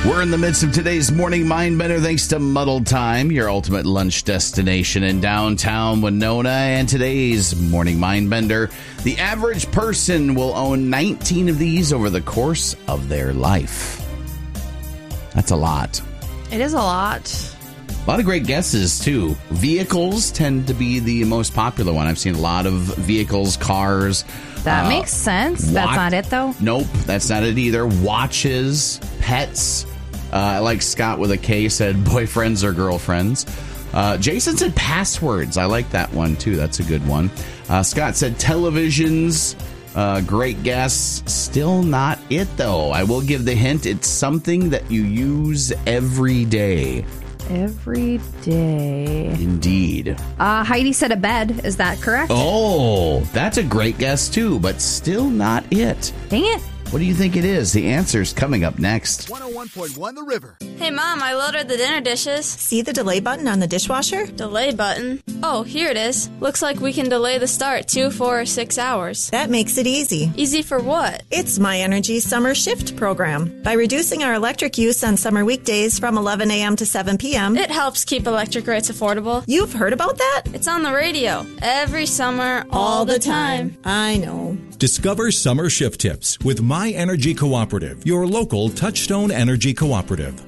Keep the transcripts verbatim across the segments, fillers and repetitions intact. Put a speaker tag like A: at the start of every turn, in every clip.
A: We're in the midst of today's Morning Mindbender thanks to Muddled Time, your ultimate lunch destination in downtown Winona. And today's Morning Mindbender, the average person will own nineteen of these over the course of their life. That's a lot.
B: It is a lot.
A: A lot of great guesses, too. Vehicles tend to be the most popular one. I've seen a lot of vehicles, cars.
B: That
A: uh,
B: makes sense.
A: Wa-
B: That's not it, though.
A: Nope, that's not it either. Watches, pets. Uh, like Scott with a K said, boyfriends or girlfriends. Uh, Jason said passwords. I like that one, too. That's a good one. Uh, Scott said televisions. Uh, great guess. Still not it, though. I will give the hint. It's something that you use every day.
B: Every day.
A: Indeed.
B: Uh, Heidi said a bed. Is that correct?
A: Oh, that's a great guess, too, but still not it.
B: Dang it.
A: What do you think it is? The answer's coming up next.
C: one oh one point one The River.
D: Hey, Mom, I loaded the dinner dishes.
E: See the delay button on the dishwasher?
D: Delay button? Oh, here it is. Looks like we can delay the start two, four, or six hours.
E: That makes it easy.
D: Easy for what?
E: It's My Energy Summer Shift program. By reducing our electric use on summer weekdays from eleven a.m. to seven p.m.,
D: It helps keep electric rates affordable.
E: You've heard about that?
D: It's on the radio. Every summer, all, all the time.
E: time. I know.
F: Discover summer shift tips with My Energy Cooperative, your local Touchstone Energy Cooperative.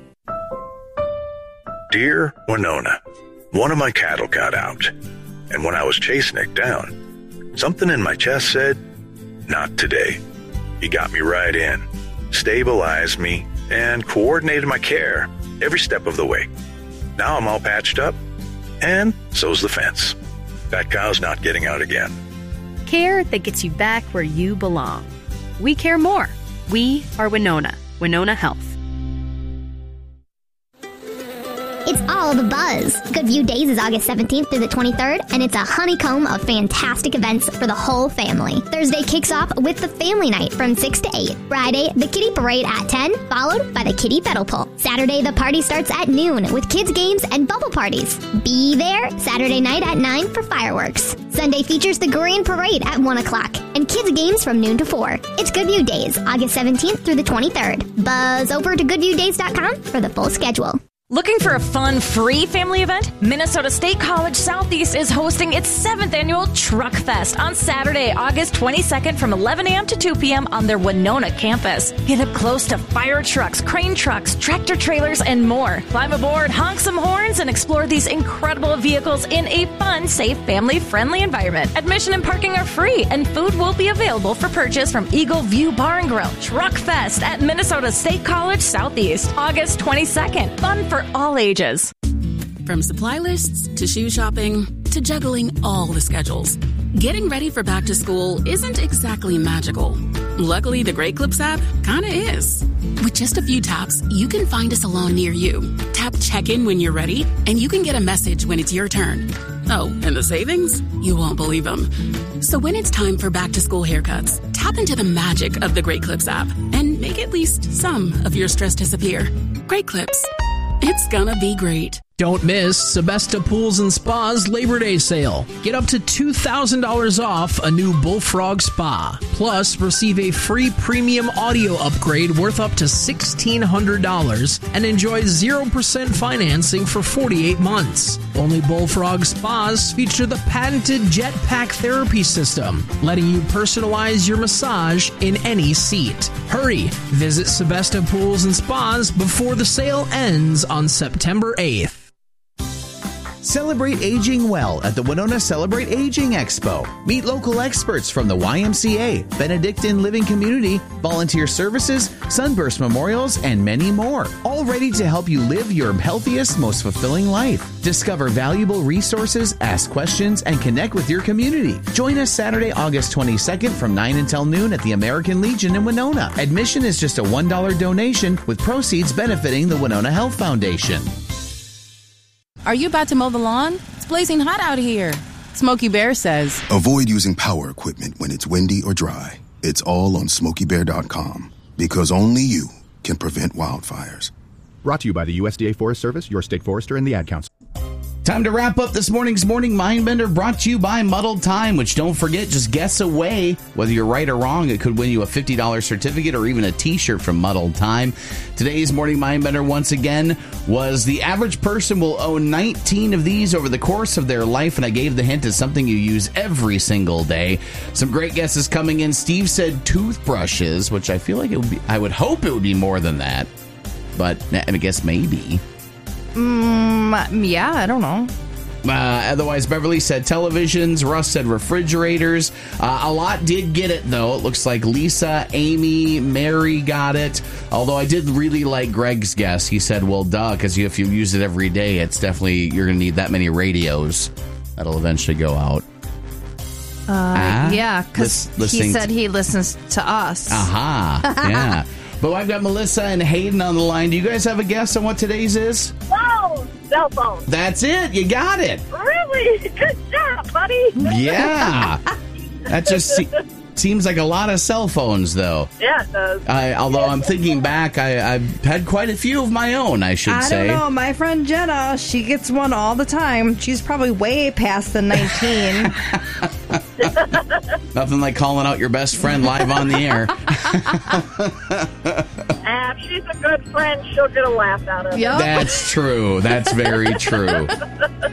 G: Dear Winona, one of my cattle got out, and when I was chasing it down, something in my chest said, not today. He got me right in, stabilized me, and coordinated my care every step of the way. Now I'm all patched up, and so's the fence. That cow's not getting out again.
H: Care that gets you back where you belong. We care more. We are Winona. Winona Health.
I: It's all the buzz. Good View Days is August seventeenth through the twenty-third, and it's a honeycomb of fantastic events for the whole family. Thursday kicks off with the family night from six to eight. Friday, the kiddie parade at ten, followed by the kiddie pedal pull. Saturday, the party starts at noon with kids' games and bubble parties. Be there Saturday night at nine for fireworks. Sunday features the grand parade at one o'clock and kids' games from noon to four. It's Good View Days, August seventeenth through the twenty-third. Buzz over to good view days dot com for the full schedule.
J: Looking for a fun, free family event? Minnesota State College Southeast is hosting its seventh annual Truck Fest on Saturday, August twenty-second from eleven a.m. to two p.m. on their Winona campus. Get up close to fire trucks, crane trucks, tractor trailers, and more. Climb aboard, honk some horns, and explore these incredible vehicles in a fun, safe, family-friendly environment. Admission and parking are free, and food will be available for purchase from Eagle View Bar and Grill. Truck Fest at Minnesota State College Southeast, August twenty-second. Fun for for all ages.
K: From supply lists to shoe shopping to juggling all the schedules, getting ready for back to school isn't exactly magical. Luckily, the Great Clips app kinda is. With just a few taps, you can find a salon near you. Tap check-in when you're ready, and you can get a message when it's your turn. Oh, and the savings? You won't believe them. So when it's time for back-to-school haircuts, tap into the magic of the Great Clips app and make at least some of your stress disappear. Great Clips. It's gonna be great.
L: Don't miss Sebesta Pools and Spas Labor Day sale. Get up to two thousand dollars off a new Bullfrog Spa. Plus, receive a free premium audio upgrade worth up to sixteen hundred dollars and enjoy zero percent financing for forty-eight months. Only Bullfrog Spas feature the patented Jetpack therapy system, letting you personalize your massage in any seat. Hurry! Visit Sebesta Pools and Spas before the sale ends on September eighth.
A: Celebrate aging well at the Winona Celebrate Aging Expo. Meet local experts from the Y M C A, Benedictine Living Community, Volunteer Services, Sunburst Memorials, and many more. All ready to help you live your healthiest, most fulfilling life. Discover valuable resources, ask questions, and connect with your community. Join us Saturday, August twenty-second from nine until noon at the American Legion in Winona. Admission is just a one dollar donation with proceeds benefiting the Winona Health Foundation.
M: Are you about to mow the lawn? It's blazing hot out here. Smokey Bear says,
N: avoid using power equipment when it's windy or dry. It's all on smokey bear dot com because only you can prevent wildfires.
O: Brought to you by the U S D A Forest Service, your state forester, and the Ad Council.
A: Time to wrap up this morning's Morning Mindbender, brought to you by Muddled Time, which, don't forget, just guess away. Whether you're right or wrong, it could win you a fifty dollars certificate or even a t-shirt from Muddled Time. Today's Morning Mindbender, once again, was the average person will own nineteen of these over the course of their life, and I gave the hint it's something you use every single day. Some great guesses coming in. Steve said toothbrushes, which I feel like it would be, I would hope it would be more than that, but I guess maybe.
B: Mm, yeah, I don't know.
A: Uh, otherwise, Beverly said televisions. Russ said refrigerators. Uh, a lot did get it, though. It looks like Lisa, Amy, Mary got it. Although I did really like Greg's guess. He said, well, duh, because if you use it every day, it's definitely, you're going to need that many radios. That'll eventually go out.
B: Uh,
A: ah,
B: yeah, because he said he listens to us.
A: Aha, yeah. But I've got Melissa and Hayden on the line. Do you guys have a guess on what today's is?
C: Whoa! Cell phone.
A: That's it. You got it.
C: Really? Good job, buddy.
A: Yeah. That just se- seems like a lot of cell phones, though.
C: Yeah, it does.
A: I, although I'm thinking back, I, I've had quite a few of my own, I should
B: I
A: say.
B: I don't know. My friend Jenna, she gets one all the time. She's probably way past the nineteen.
A: Nothing like calling out your best friend live on the air.
C: uh, if she's a good friend, she'll get a laugh out of it.
B: Yep.
A: That's true. That's very true.